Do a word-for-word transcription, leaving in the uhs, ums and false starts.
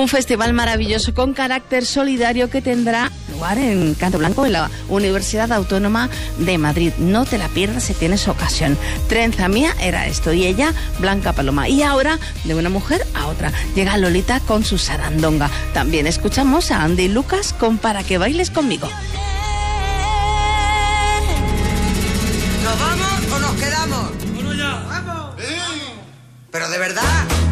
Un festival maravilloso con carácter solidario que tendrá lugar en Canto Blanco, en la Universidad Autónoma de Madrid. No te la pierdas si tienes ocasión. Trenza mía era esto, y ella, Blanca Paloma. Y ahora, de una mujer a otra, llega Lolita con su sarandonga. También escuchamos a Andy Lucas con Para que bailes conmigo. ¿Nos vamos o nos quedamos? Bueno, ya. ¡Vamos! ¿Pero de verdad?